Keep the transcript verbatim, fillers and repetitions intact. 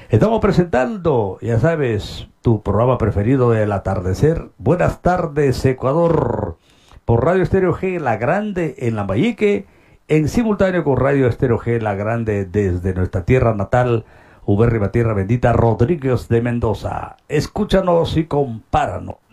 Estamos presentando, ya sabes, tu programa preferido del atardecer. Buenas tardes, Ecuador. Por Radio Estéreo G La Grande en Lambayeque, en simultáneo con Radio Estéreo G La Grande desde nuestra tierra natal, ubérrima tierra bendita, Rodríguez de Mendoza. Escúchanos y compáranos.